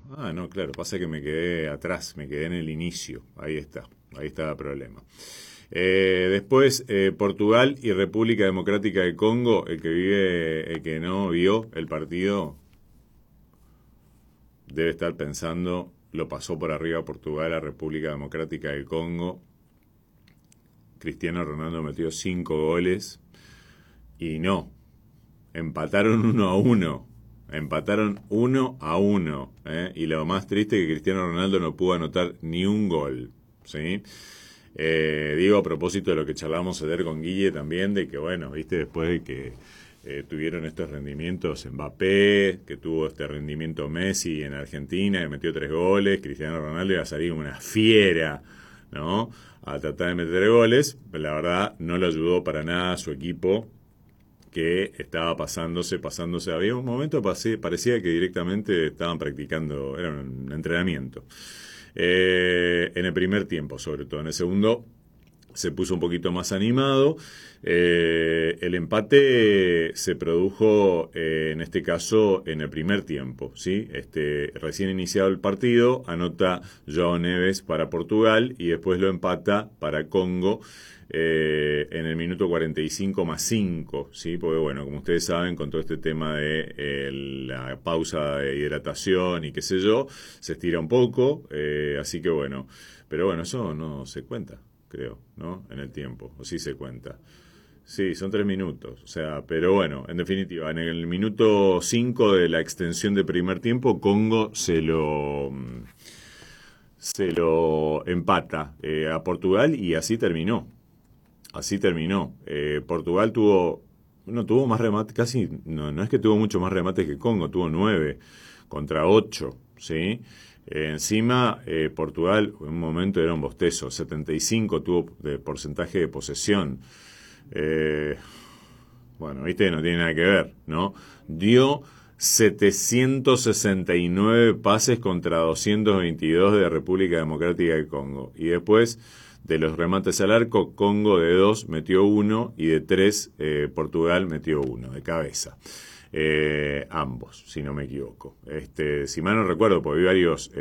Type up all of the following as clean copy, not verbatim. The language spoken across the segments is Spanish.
Ah, no, claro, pasa que me quedé atrás, me quedé en el inicio. Ahí está el problema. Después, Portugal y República Democrática de Congo, el que no vio el partido, debe estar pensando, lo pasó por arriba Portugal a República Democrática del Congo. Cristiano Ronaldo metió 5 goles y no, empataron 1-1. Empataron 1-1. Y lo más triste es que Cristiano Ronaldo no pudo anotar ni un gol. ¿Sí? Digo, a propósito de lo que charlamos ayer con Guille también, de que, bueno, viste, después de que tuvieron estos rendimientos Mbappé, que tuvo este rendimiento Messi en Argentina, que metió 3 goles, Cristiano Ronaldo iba a salir como una fiera, ¿no? A tratar de meter goles, pero la verdad no lo ayudó para nada a su equipo, que estaba pasándose. Había un momento parecía que directamente estaban practicando, era un entrenamiento. En el primer tiempo, sobre todo. En el segundo se puso un poquito más animado. El empate se produjo, en este caso, en el primer tiempo, ¿sí? Recién iniciado el partido, anota João Neves para Portugal y después lo empata para Congo en el minuto 45 más 5, ¿sí? Porque, bueno, como ustedes saben, con todo este tema de la pausa de hidratación y qué sé yo, se estira un poco, así que, bueno, pero bueno, eso no se cuenta, creo, ¿no? En el tiempo, o sí se cuenta. Sí, son 3 minutos, o sea, pero bueno, en definitiva, en el minuto 5 de la extensión de primer tiempo, Congo se lo empata a Portugal y así terminó. Portugal tuvo más remates, casi, no es que tuvo mucho más remates que Congo, tuvo 9 contra 8, ¿sí? Encima, Portugal en un momento era un bostezo, 75 tuvo de porcentaje de posesión. Bueno, viste, no tiene nada que ver, ¿no? Dio 769 pases contra 222 de República Democrática del Congo. Y después, de los remates al arco, Congo de 2 metió 1 y de 3 Portugal metió 1 de cabeza. Ambos, si no me equivoco. Si mal no recuerdo, porque vi varios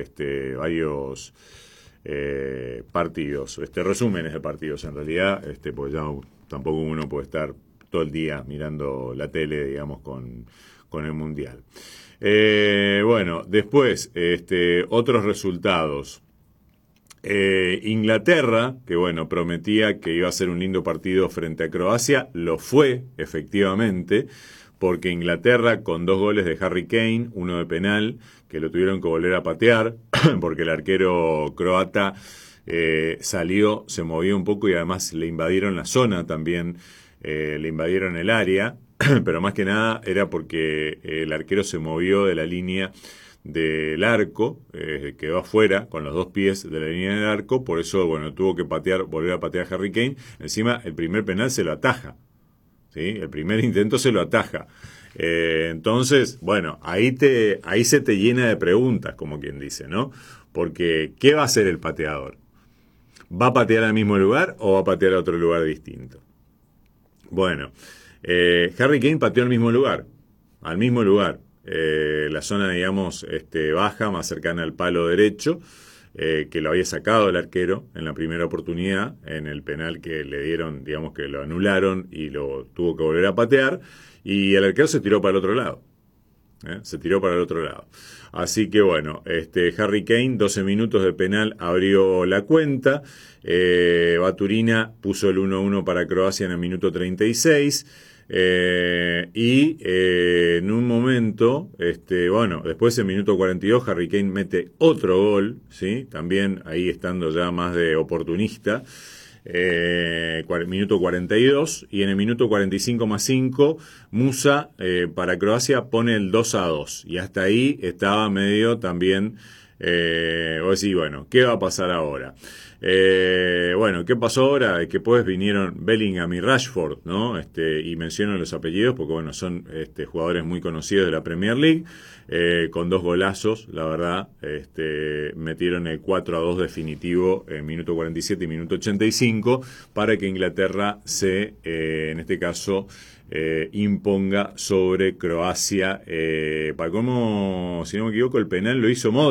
partidos, resúmenes de partidos en realidad, pues ya tampoco uno puede estar todo el día mirando la tele, digamos, con el Mundial. Bueno, después, otros resultados. Inglaterra, que bueno, prometía que iba a ser un lindo partido frente a Croacia, lo fue, efectivamente, porque Inglaterra, con 2 goles de Harry Kane, uno de penal, que lo tuvieron que volver a patear, porque el arquero croata salió, se movió un poco y además le invadieron la zona también, le invadieron el área, pero más que nada era porque el arquero se movió de la línea del arco, quedó afuera con los 2 pies de la línea del arco, por eso, bueno, tuvo que volver a patear a Harry Kane. Encima, el primer penal se lo ataja, ¿sí? El primer intento se lo ataja. Entonces, bueno, ahí se te llena de preguntas, como quien dice, ¿no? Porque, ¿qué va a hacer el pateador? ¿Va a patear al mismo lugar o va a patear a otro lugar distinto? Bueno, Harry Kane pateó al mismo lugar. La zona, digamos, baja, más cercana al palo derecho, que lo había sacado el arquero en la primera oportunidad, en el penal que le dieron, digamos que lo anularon y lo tuvo que volver a patear, y el arquero se tiró para el otro lado. Así que bueno, Harry Kane, 12 minutos de penal, abrió la cuenta. Baturina puso el 1-1 para Croacia en el minuto 36. En un momento, bueno, después en minuto 42 Harry Kane mete otro gol, ¿sí? También ahí estando ya más de oportunista, minuto 42, y en el minuto 45 más 5 Musa para Croacia pone el 2-2, y hasta ahí estaba medio también, vos decís, bueno, ¿qué va a pasar ahora? Bueno, ¿qué pasó ahora? Que pues vinieron Bellingham y Rashford, ¿no? Y menciono los apellidos porque, bueno, son jugadores muy conocidos de la Premier League, con 2 golazos, la verdad, metieron el 4-2 definitivo en minuto 47 y minuto 85 para que Inglaterra en este caso, imponga sobre Croacia. Para como, si no me equivoco, el penal lo hizo Modric.